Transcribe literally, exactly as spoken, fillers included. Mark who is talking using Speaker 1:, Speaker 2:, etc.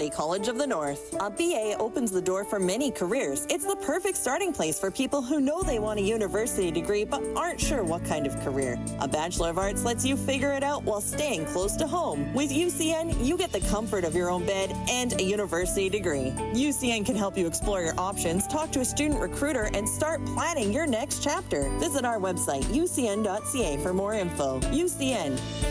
Speaker 1: Valley College of the North. A B A opens the door for many careers. It's the perfect starting place for people who know they want a university degree but aren't sure what kind of career. A Bachelor of Arts lets you figure it out while staying close to home. With U C N, you get the comfort of your own bed and a university degree. U C N can help you explore your options, talk to a student recruiter, and start planning your next chapter. Visit our website, U C N dot C A, for more info. U C N.